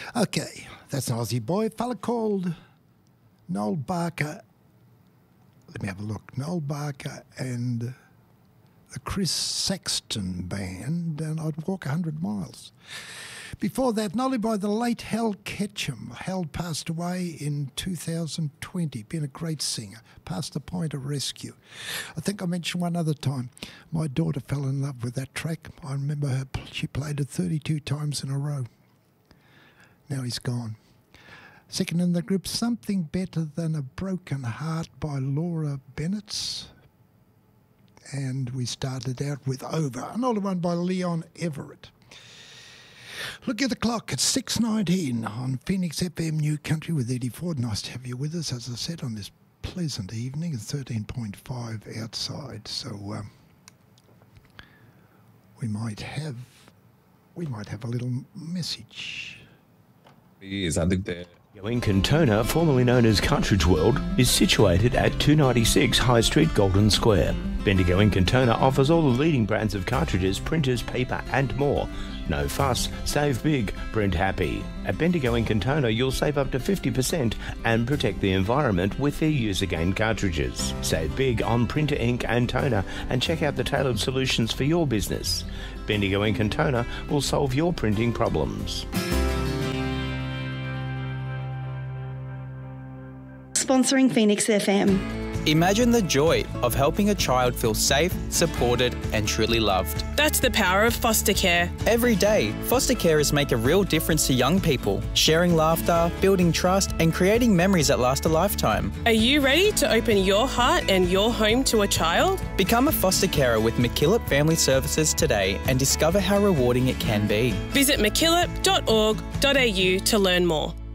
Okay, that's an Aussie boy. Fella called Noel Barker. Let me have a look. Noel Barker and the Chris Saxton Band, and I'd Walk 100 Miles. Before that, Nolly by the late Hal Ketchum. Hal passed away in 2020, been a great singer, past the point of rescue. I think I mentioned one other time, my daughter fell in love with that track. I remember her, she played it 32 times in a row. Now he's gone. Second in the group, Something Better Than a Broken Heart by Laura Bennett. And we started out with Over, another one by Leon Everett. Look at the clock, it's 6:19 on Phoenix FM New Country with Eddie Ford. Nice to have you with us, as I said, on this pleasant evening. It's 13.5 outside, so we might have a little message. Bendigo in Cantona, formerly known as Cartridge World, is situated at 296 High Street, Golden Square. Bendigo in Cantona offers all the leading brands of cartridges, printers, paper and more. No fuss, save big, print happy. At Bendigo in Cantona, you'll save up to 50% and protect the environment with their Use Again cartridges. Save big on printer ink and toner and check out the tailored solutions for your business. Bendigo in Cantona will solve your printing problems. Sponsoring Phoenix FM. Imagine the joy of helping a child feel safe, supported and truly loved. That's the power of foster care. Every day, foster carers make a real difference to young people, sharing laughter, building trust and creating memories that last a lifetime. Are you ready to open your heart and your home to a child? Become a foster carer with MacKillop Family Services today and discover how rewarding it can be. Visit mackillop.org.au to learn more.